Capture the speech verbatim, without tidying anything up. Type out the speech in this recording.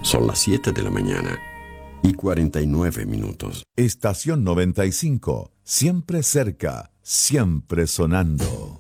Son las siete de la mañana y cuarenta y nueve minutos. Estación noventa y cinco, siempre cerca, siempre sonando.